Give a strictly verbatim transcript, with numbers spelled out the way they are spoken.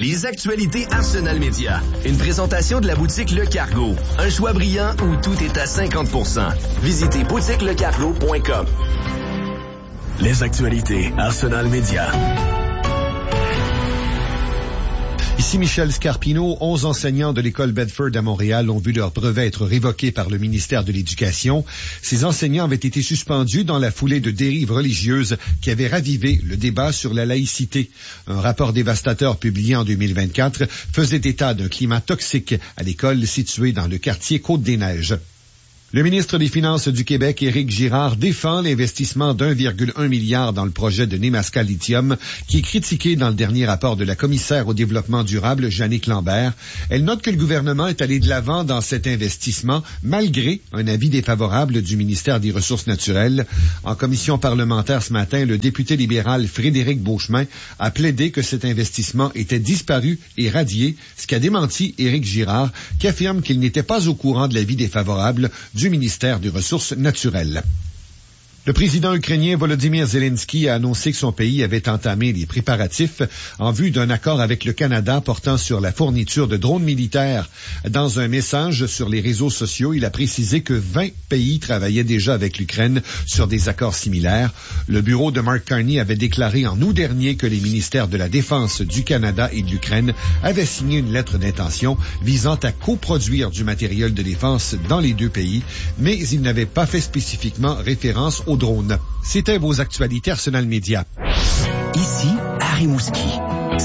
Les actualités Arsenal Média. Une présentation de la boutique Le Cargo. Un choix brillant où tout est à cinquante pour cent. Visitez boutique le cargo point com. Les actualités Arsenal Média. Ici Michel Scarpino. Onze enseignants de l'école Bedford à Montréal ont vu leur brevet être révoqué par le ministère de l'Éducation. Ces enseignants avaient été suspendus dans la foulée de dérives religieuses qui avaient ravivé le débat sur la laïcité. Un rapport dévastateur publié en deux mille vingt-quatre faisait état d'un climat toxique à l'école située dans le quartier Côte-des-Neiges. Le ministre des Finances du Québec, Éric Girard, défend l'investissement d'un virgule un milliard dans le projet de Nemaska Lithium, qui est critiqué dans le dernier rapport de la commissaire au développement durable, Jannick Lambert. Elle note que le gouvernement est allé de l'avant dans cet investissement, malgré un avis défavorable du ministère des Ressources naturelles. En commission parlementaire ce matin, le député libéral Frédéric Beauchemin a plaidé que cet investissement était disparu et radié, ce qu'a démenti Éric Girard, qui affirme qu'il n'était pas au courant de l'avis défavorable du ministère des Ressources naturelles. Le président ukrainien Volodymyr Zelensky a annoncé que son pays avait entamé les préparatifs en vue d'un accord avec le Canada portant sur la fourniture de drones militaires. Dans un message sur les réseaux sociaux, il a précisé que vingt pays travaillaient déjà avec l'Ukraine sur des accords similaires. Le bureau de Mark Carney avait déclaré en août dernier que les ministères de la Défense du Canada et de l'Ukraine avaient signé une lettre d'intention visant à coproduire du matériel de défense dans les deux pays, mais ils n'avaient pas fait spécifiquement référence aux drone. C'était vos actualités Arsenal Média. Ici, Harry Mouski.